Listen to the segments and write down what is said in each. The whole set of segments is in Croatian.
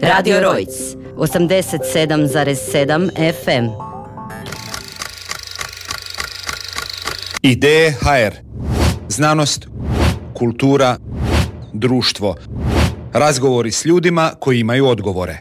Radio Rojc, 87,7 FM. Ideje HR. Znanost, kultura, društvo. Razgovori s ljudima koji imaju odgovore.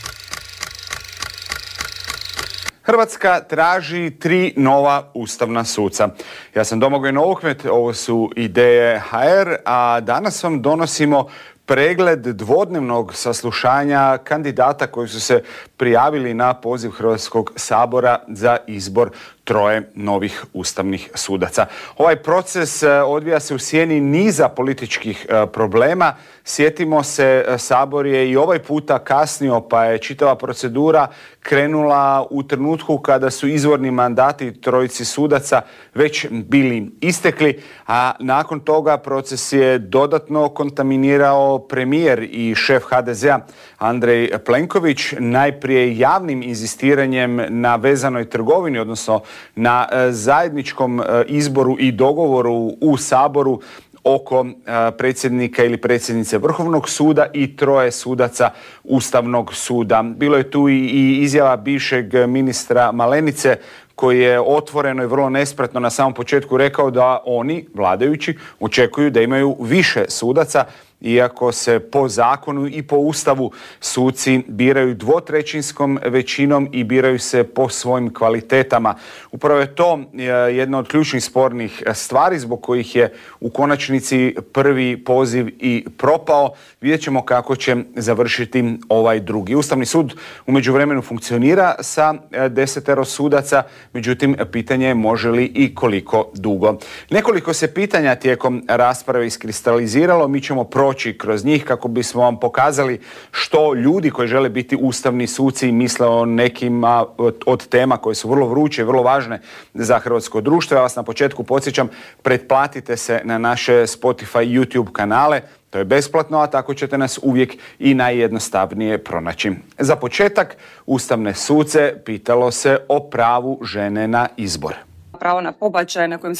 Hrvatska traži 3 nova ustavna suca. Ja sam Domagoj Novokmet, ovo su Ideje HR, a danas vam donosimo pregled dvodnevnog saslušanja kandidata koji su se prijavili na poziv Hrvatskog sabora za izbor 3 novih ustavnih sudaca. Ovaj proces odvija se u sjeni niza političkih problema. Sjetimo se, Sabor je i ovaj puta kasnio, pa je čitava procedura krenula u trenutku kada su izvorni mandati 3 sudaca već bili istekli, a nakon toga proces je dodatno kontaminirao premijer i šef HDZ-a Andrej Plenković, najprije javnim inzistiranjem na vezanoj trgovini, odnosno na zajedničkom izboru i dogovoru u Saboru oko predsjednika ili predsjednice Vrhovnog suda i 3 sudaca Ustavnog suda. Bilo je tu i izjava bivšeg ministra Malenice koji je otvoreno i vrlo nespretno na samom početku rekao da oni, vladajući, očekuju da imaju više sudaca, iako se po zakonu i po Ustavu suci biraju 2/3 većinom i biraju se po svojim kvalitetama. Upravo je to jedna od ključnih spornih stvari zbog kojih je u konačnici prvi poziv i propao. Vidjet ćemo kako će završiti ovaj drugi. Ustavni sud u međuvremenu funkcionira sa 10 sudaca, međutim pitanje je može li i koliko dugo. Nekoliko se pitanja tijekom rasprave iskristaliziralo, mi ćemo proći kroz njih kako bismo vam pokazali što ljudi koji žele biti ustavni suci misle o nekima od tema koje su vrlo vruće i vrlo važne za hrvatsko društvo. Ja vas na početku podsjećam, pretplatite se na naše Spotify i YouTube kanale, to je besplatno, a tako ćete nas uvijek i najjednostavnije pronaći. Za početak, ustavne suce pitalo se o pravu žene na izbor. Pravo na pobačaj na kojem